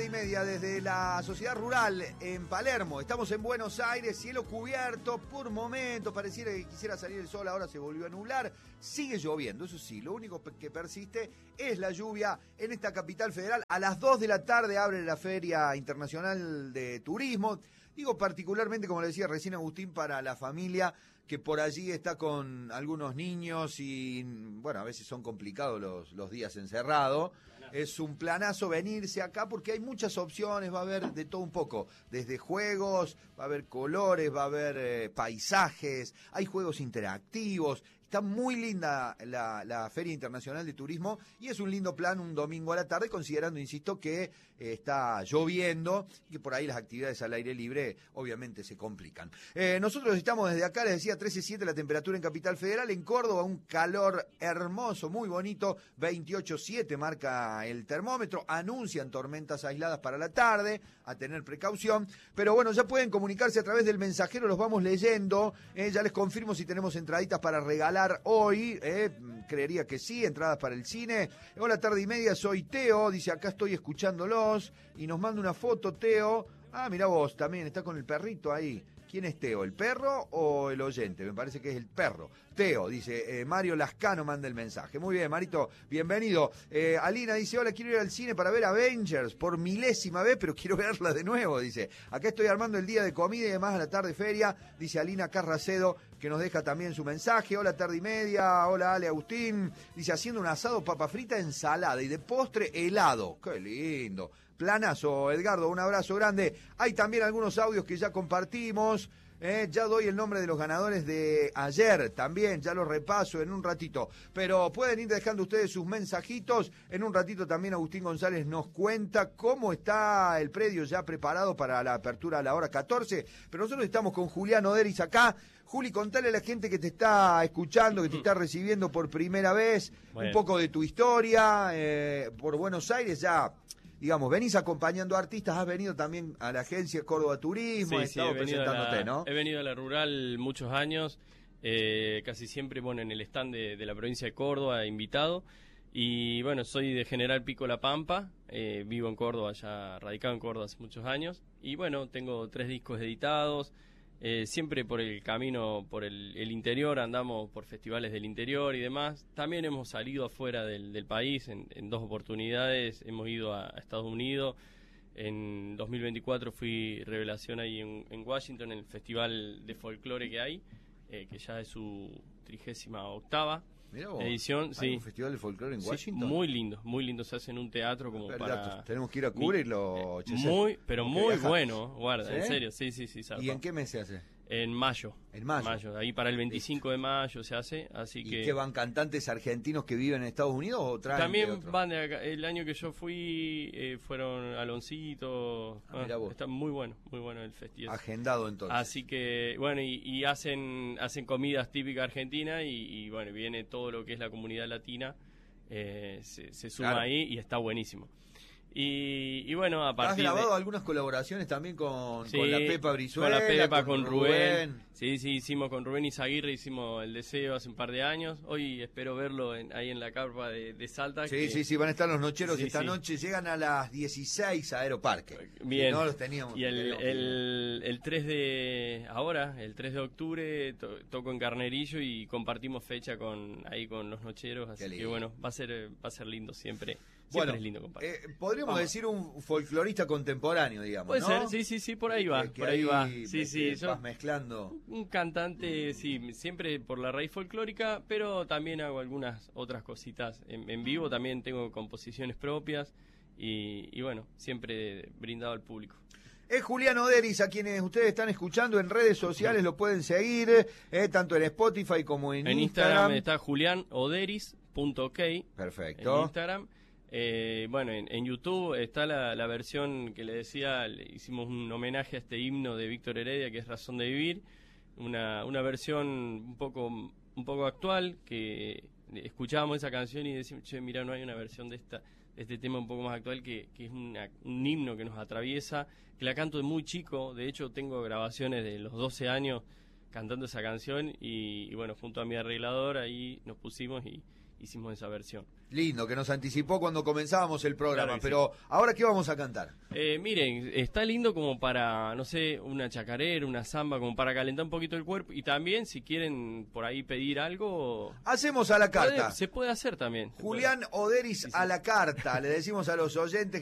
Y media desde la Sociedad Rural en Palermo. Estamos en Buenos Aires, cielo cubierto por momentos, pareciera que quisiera salir el sol, ahora se volvió a nublar, sigue lloviendo, eso sí, lo único que persiste es la lluvia en esta capital federal. A las 2 de la tarde abre la Feria Internacional de Turismo, digo particularmente, como le decía recién Agustín, para la familia que por allí está con algunos niños y, bueno, a veces son complicados los días encerrados. Es un planazo venirse acá porque hay muchas opciones, va a haber de todo un poco, desde juegos, va a haber colores, va a haber paisajes, hay juegos interactivos. Está muy linda la Feria Internacional de Turismo y es un lindo plan un domingo a la tarde, considerando, insisto, que está lloviendo y que por ahí las actividades al aire libre obviamente se complican. Nosotros estamos desde acá, les decía, 13.7 la temperatura en Capital Federal. En Córdoba un calor hermoso, muy bonito, 28.7 marca el termómetro. Anuncian tormentas aisladas para la tarde, a tener precaución. Pero bueno, ya pueden comunicarse a través del mensajero, los vamos leyendo. Ya les confirmo si tenemos entraditas para regalar hoy, creería que sí, entradas para el cine. Hola, tarde y media, soy Teo, dice acá estoy escuchándolos y nos manda una foto Teo. Ah, mirá vos, también está con el perrito ahí. ¿Quién es Teo, el perro o el oyente? Me parece que es el perro. Teo, dice, Mario Lascano manda el mensaje. Muy bien, Marito, bienvenido. Alina dice, hola, quiero ir al cine para ver Avengers por milésima vez, pero quiero verla de nuevo, dice. Acá estoy armando el día de comida y demás a la tarde feria, dice Alina Carracedo, que nos deja también su mensaje. Hola, tarde y media. Hola, Ale Agustín. Dice, haciendo un asado, papa frita, ensalada y de postre helado. Qué lindo. Planazo, Edgardo, un abrazo grande. Hay también algunos audios que ya compartimos. Ya doy el nombre de los ganadores de ayer también, ya los repaso en un ratito. Pero pueden ir dejando ustedes sus mensajitos. En un ratito también Agustín González nos cuenta cómo está el predio ya preparado para la apertura a la hora 14. Pero nosotros estamos con Julián Oderis acá. Juli, contale a la gente que te está escuchando, que te está recibiendo por primera vez, bueno, un poco de tu historia por Buenos Aires ya. Digamos, venís acompañando a artistas, has venido también a la agencia Córdoba Turismo, has estado presentándote, ¿no? He venido a la Rural muchos años, casi siempre, bueno, en el stand de la provincia de Córdoba, invitado. Y bueno, soy de General Pico La Pampa, vivo en Córdoba, ya radicado en Córdoba hace muchos años. Y bueno, tengo 3 discos editados. Siempre por el camino, por el interior, andamos por festivales del interior y demás. También hemos salido afuera del país en 2 oportunidades. Hemos ido a Estados Unidos. En 2024 fui revelación ahí en Washington, en el festival de folclore que hay, que ya es su 38ª edición. ¿Hay un festival de folclore en Washington? Sí, muy lindo, se hace en un teatro como para... Tenemos que ir a cubrirlo. Muy bueno, guarda, ¿sí? En serio, sí. ¿Y en qué mes se hace? En mayo. En mayo. Ahí para el 25 de mayo se hace, así que... ¿Y qué van cantantes argentinos que viven en Estados Unidos o traen también van de acá? El año que yo fui fueron Aloncito. Está muy bueno el festival. Agendado entonces. Así que, bueno, y hacen comidas típicas argentinas y bueno, viene todo lo que es la comunidad latina, se suma ahí y está buenísimo. Y bueno, a partir ¿has grabado algunas colaboraciones también con la Pepa Brizuela? Con la Pepa, con Rubén. Sí, hicimos con Rubén Izaguirre, hicimos El Deseo hace un par de años. Hoy espero verlo ahí en la carpa de Salta. Sí, van a estar los nocheros esta noche. Llegan a las 16 a Aeroparque. Bien. Si no los teníamos. Y el 3 de octubre toco en Carnerillo y compartimos fecha con los nocheros. Así que bueno, va a ser lindo siempre. Siempre es lindo compartir. Podríamos decir un folclorista contemporáneo, digamos, puede ¿no? ser, sí, por ahí va. Por ahí va. Sí, vas mezclando. Un cantante, sí, siempre por la raíz folclórica, pero también hago algunas otras cositas. En vivo también tengo composiciones propias y bueno, siempre brindado al público. Es Julián Oderis, a quienes ustedes están escuchando en redes sociales, lo pueden seguir, tanto en Spotify como en Instagram. Está julianoderis.ok. Perfecto. En Instagram. Bueno, en YouTube está la versión que le decía, hicimos un homenaje a este himno de Víctor Heredia, que es Razón de Vivir, una versión un poco actual, que escuchábamos esa canción y decimos, che, mira, no hay una versión de este tema un poco más actual, que es un himno que nos atraviesa, que la canto de muy chico. De hecho tengo grabaciones de los 12 años cantando esa canción y bueno, junto a mi arreglador ahí nos pusimos y hicimos esa versión. Lindo, que nos anticipó cuando comenzábamos el programa, Claro que pero ¿ahora qué vamos a cantar? Miren, está lindo como para, no sé, una chacarera, una samba, como para calentar un poquito el cuerpo. Y también, si quieren por ahí pedir algo... Hacemos a la carta. Se puede hacer también. Julián Oderis Sí, sí. a la carta, le decimos a los oyentes